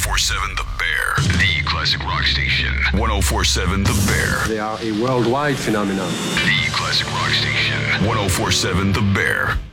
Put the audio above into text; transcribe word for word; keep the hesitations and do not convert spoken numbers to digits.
four seven The Bear, the classic rock station. ten forty-seven The Bear. They are a worldwide phenomenon. The classic rock station. ten forty-seven The Bear.